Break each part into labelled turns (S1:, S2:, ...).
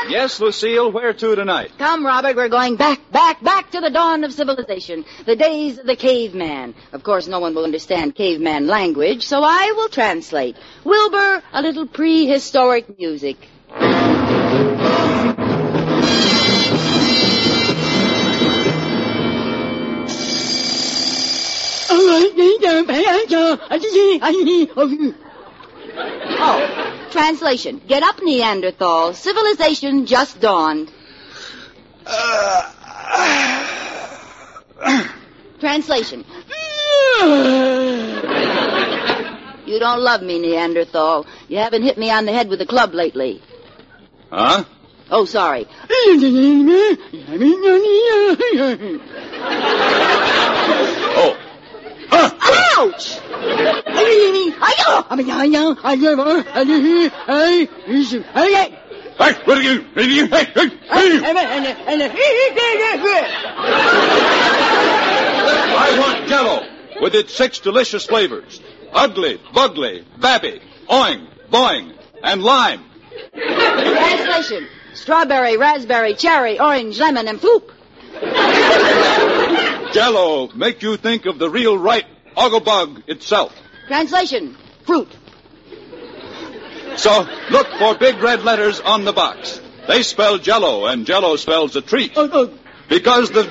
S1: Yes, Lucille, where to tonight?
S2: Come, Robert, we're going back to the dawn of civilization, the days of the caveman. Of course, no one will understand caveman language, so I will translate. Wilbur, a little prehistoric music. Oh, translation. Get up, Neanderthal. Civilization just dawned. Translation. You don't love me, Neanderthal. You haven't hit me on the head with a club lately.
S1: Huh?
S2: Oh, sorry.
S1: Oh.
S2: Ouch!
S1: Hey, what are you? I want Jell-O with its 6 delicious flavors. Ugly, bugly, babby, oing, boing, and lime.
S2: Translation. Strawberry, raspberry, cherry, orange, lemon, and floop.
S1: Jell-O make you think of the real ripe Oggabug itself.
S2: Translation. Fruit.
S1: So, look for big red letters on the box. They spell Jell-O, and Jell-O spells a treat. Because the...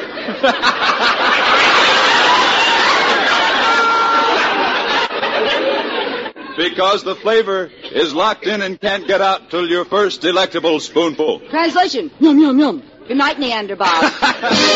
S1: Because the flavor is locked in and can't get out till your first delectable spoonful.
S2: Translation. Yum, yum, yum. Good night, Neanderthal.